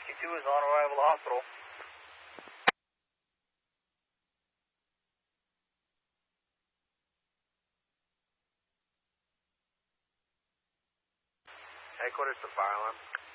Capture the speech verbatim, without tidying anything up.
sixty-two is on arrival to hospital. Headquarters to fire alarm.